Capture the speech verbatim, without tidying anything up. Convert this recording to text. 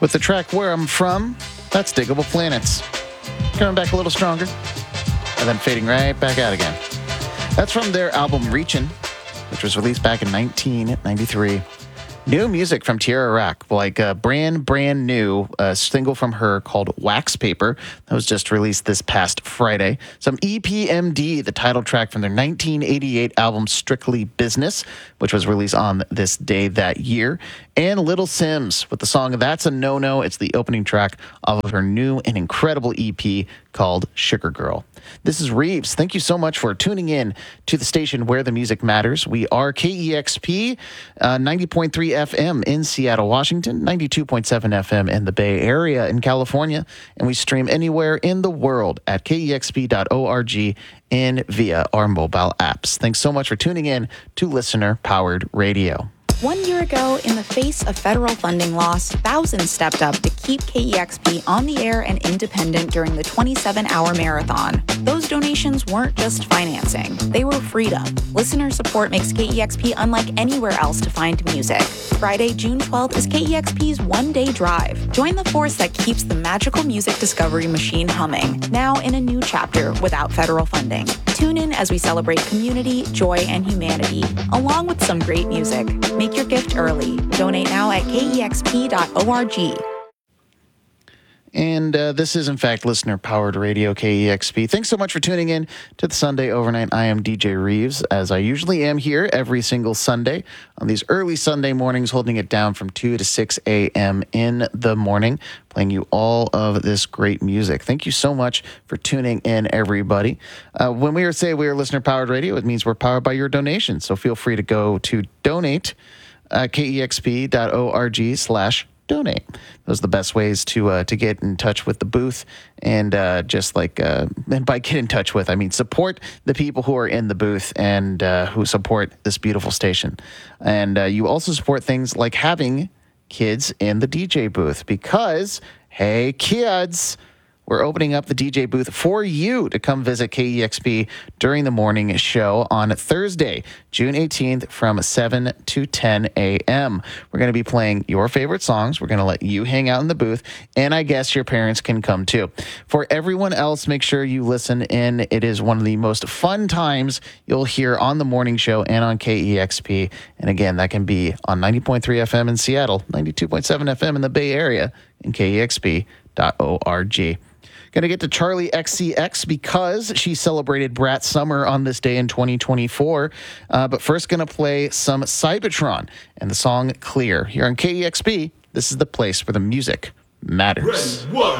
with the track Where I'm From. That's Diggable Planets. Coming back a little stronger, and then fading right back out again. That's from their album Reachin', which was released back in nineteen ninety-three. New music from Tierra Rack, like a brand, brand new uh, single from her called Wax Paper that was just released this past Friday. Some E P M D, the title track from their nineteen eighty-eight album Strictly Business, which was released on this day that year. And Little Sims with the song That's a No-No. It's the opening track of her new and incredible E P called Sugar Girl. This is Reeves. Thank you so much for tuning in to the station where the music matters. We are K E X P, uh, ninety point three F M in Seattle, Washington, ninety-two point seven F M in the Bay Area in California, and we stream anywhere in the world at K E X P dot org and via our mobile apps. Thanks so much for tuning in to Listener-Powered Radio. One year ago, in the face of federal funding loss, thousands stepped up to keep K E X P on the air and independent during the twenty-seven hour marathon. Those donations weren't just financing, they were freedom. Listener support makes K E X P unlike anywhere else to find music. Friday, June twelfth is K E X P's one-day drive. Join the force that keeps the magical music discovery machine humming, now in a new chapter without federal funding. Tune in as we celebrate community, joy, and humanity, along with some great music. Make your gift early. Donate now at K E X P dot org. And uh, this is, in fact, Listener-Powered Radio, K E X P. Thanks so much for tuning in to the Sunday Overnight. I am D J Reeves, as I usually am here every single Sunday on these early Sunday mornings, holding it down from two to six a.m. in the morning, playing you all of this great music. Thank you so much for tuning in, everybody. Uh, when we say we are Listener-Powered Radio, it means we're powered by your donations. So feel free to go to donate, uh, K E X P dot org slash donate. Those are the best ways to uh, to get in touch with the booth, and uh, just like uh, and by get in touch with, I mean support the people who are in the booth and uh, who support this beautiful station. And uh, you also support things like having kids in the D J booth, because hey kids, we're opening up the D J booth for you to come visit K E X P during the morning show on Thursday, June eighteenth from seven to ten a.m. We're going to be playing your favorite songs. We're going to let you hang out in the booth, and I guess your parents can come too. For everyone else, make sure you listen in. It is one of the most fun times you'll hear on the morning show and on K E X P. And again, that can be on ninety point three F M in Seattle, ninety-two point seven F M in the Bay Area, and K E X P dot org. Going to get to Charlie X C X because she celebrated Brat Summer on this day in twenty twenty-four. Uh, but first, going to play some Cybertron and the song Clear. Here on K E X P, this is the place where the music matters. Red one.